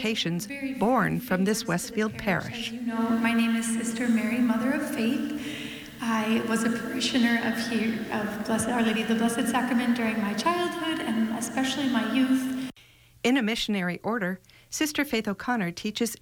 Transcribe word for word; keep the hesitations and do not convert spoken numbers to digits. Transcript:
vocations born from this Westfield parish. As you know, my name is Sister Mary, Mother of Faith. I was a parishioner of here of Blessed Our Lady of the Blessed Sacrament during my childhood and especially my youth. In a missionary order, Sister Faith O'Connor teaches